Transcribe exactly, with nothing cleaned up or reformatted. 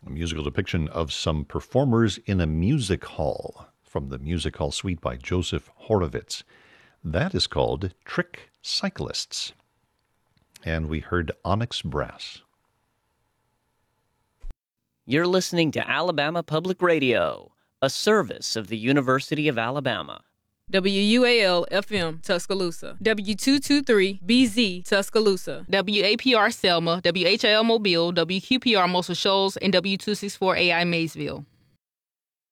a musical depiction of some performers in a music hall from the Music Hall Suite by Joseph Horowitz. That is called Trick Cyclists. And we heard Onyx Brass. You're listening to Alabama Public Radio, a service of the University of Alabama. W U A L F M Tuscaloosa, W two twenty-three B Z Tuscaloosa, W A P R Selma, W H L Mobile, W Q P R Muscle Shoals, and W two sixty-four A I Maysville.